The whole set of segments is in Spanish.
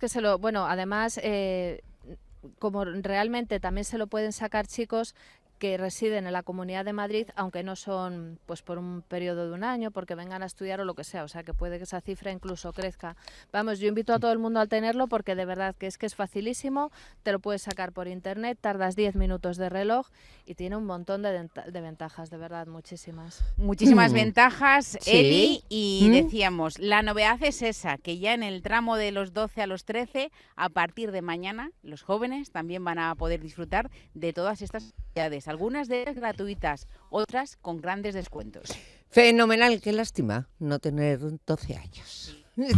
que bueno, además, como realmente también se lo pueden sacar chicos que residen en la Comunidad de Madrid, aunque no son pues por un periodo de un año, porque vengan a estudiar o lo que sea, o sea que puede que esa cifra incluso crezca. Vamos, yo invito a todo el mundo a tenerlo porque de verdad que es facilísimo, te lo puedes sacar por internet, tardas 10 minutos de reloj y tiene un montón de ventajas, de verdad, muchísimas. Muchísimas ventajas, Sí. Eli, y decíamos, la novedad es esa, que ya en el tramo de los 12 a los 13, a partir de mañana, los jóvenes también van a poder disfrutar de todas estas actividades, algunas de ellas gratuitas, otras con grandes descuentos. Fenomenal, qué lástima no tener 12 años.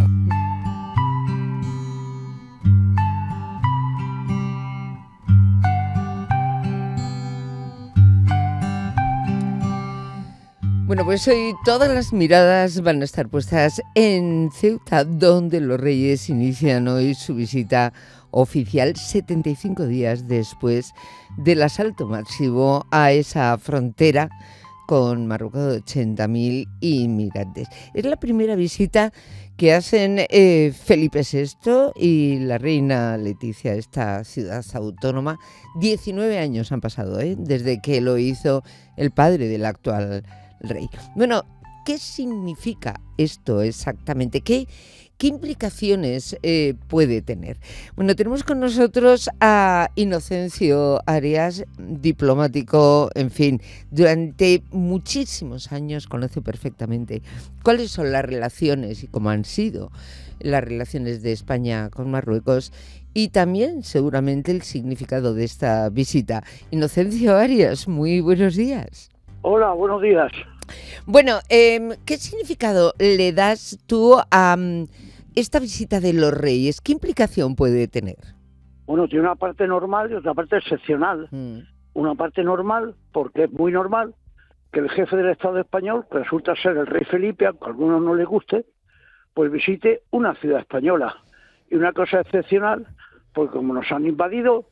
Bueno, pues hoy todas las miradas van a estar puestas en Ceuta, donde los Reyes inician hoy su visita oficial 75 días después del asalto masivo a esa frontera con Marruecos de 80.000 inmigrantes. Es la primera visita que hacen Felipe VI y la reina Leticia a esta ciudad autónoma. 19 años han pasado, desde que lo hizo el padre del actual rey. Bueno, ¿qué significa esto exactamente? ¿Qué implicaciones puede tener? Bueno, tenemos con nosotros a Inocencio Arias, diplomático, en fin, durante muchísimos años conoce perfectamente cuáles son las relaciones y cómo han sido las relaciones de España con Marruecos y también seguramente el significado de esta visita. Inocencio Arias, muy buenos días. Hola, buenos días. Bueno, ¿qué significado le das tú a esta visita de los Reyes? ¿Qué implicación puede tener? Bueno, tiene una parte normal y otra parte excepcional. Una parte normal, porque es muy normal que el jefe del Estado español, que resulta ser el rey Felipe, aunque a algunos no les guste, pues visite una ciudad española. Y una cosa excepcional, porque como nos han invadido,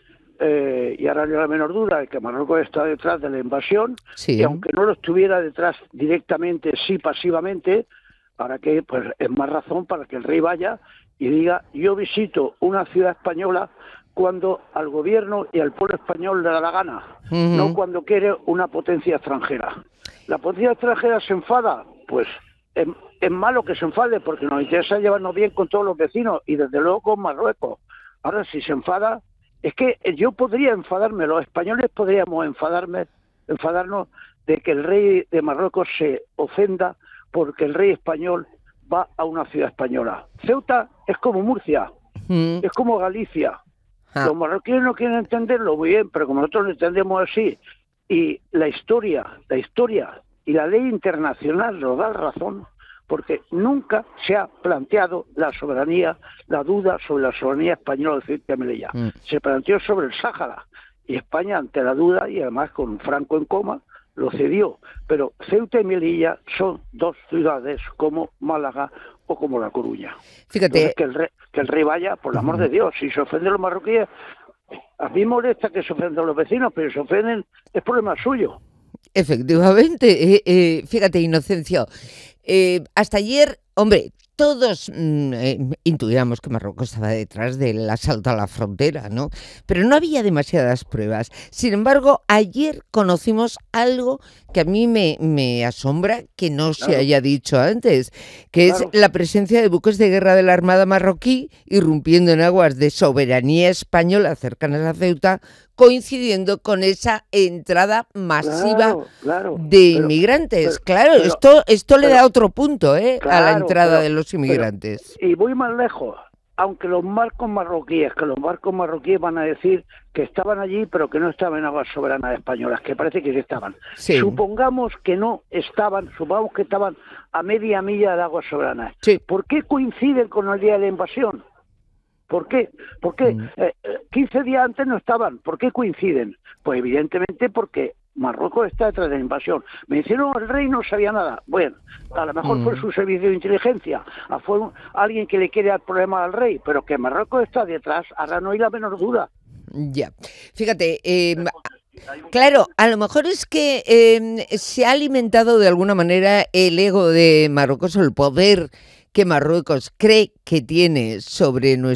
y ahora no hay la menor duda de que Marruecos está detrás de la invasión, sí. Y aunque no lo estuviera detrás directamente, sí pasivamente, para que pues es más razón para que el rey vaya y diga: yo visito una ciudad española cuando al gobierno y al pueblo español le da la gana, no cuando quiere una potencia extranjera. La potencia extranjera se enfada, pues es malo que se enfade, porque nos interesa llevarnos bien con todos los vecinos y desde luego con Marruecos. Ahora, si se enfada, es que yo podría enfadarme, los españoles podríamos enfadarnos de que el rey de Marruecos se ofenda porque el rey español va a una ciudad española. Ceuta es como Murcia, es como Galicia. Los marroquíes no quieren entenderlo muy bien, pero como nosotros lo entendemos así, y la historia y la ley internacional nos da razón, porque nunca se ha planteado la duda sobre la soberanía española de Ceuta y Melilla. Se planteó sobre el Sáhara, y España, ante la duda, y además con Franco en coma, lo cedió. Pero Ceuta y Melilla son dos ciudades como Málaga o como La Coruña. Fíjate. Entonces, que el rey vaya, por el amor de Dios. Si se ofenden los marroquíes, a mí molesta que se ofendan los vecinos, pero si se ofenden es problema suyo. Efectivamente, fíjate, Inocencio, hasta ayer, hombre, todos intuíamos que Marruecos estaba detrás del asalto a la frontera, ¿no? Pero no había demasiadas pruebas. Sin embargo, ayer conocimos algo que a mí me asombra que no se haya dicho antes, que es la presencia de buques de guerra de la Armada marroquí irrumpiendo en aguas de soberanía española cercanas a Ceuta, coincidiendo con esa entrada masiva de inmigrantes. Esto le da otro punto a la entrada de los inmigrantes. Y voy más lejos, aunque los barcos marroquíes van a decir que estaban allí, pero que no estaban en aguas soberanas españolas, que parece que sí estaban. Sí. Supongamos que no estaban, supongamos que estaban a media milla de aguas soberanas. Sí. ¿Por qué coinciden con el día de la invasión? ¿Por qué? 15 días antes no estaban. ¿Por qué coinciden? Pues evidentemente porque Marruecos está detrás de la invasión. Me dijeron el rey no sabía nada. Bueno, a lo mejor fue su servicio de inteligencia, fue alguien que le quiere dar problemas al rey, pero que Marruecos está detrás, ahora no hay la menor duda. Ya, fíjate, claro, a lo mejor es que se ha alimentado de alguna manera el ego de Marruecos o el poder que Marruecos cree que tiene sobre nuestra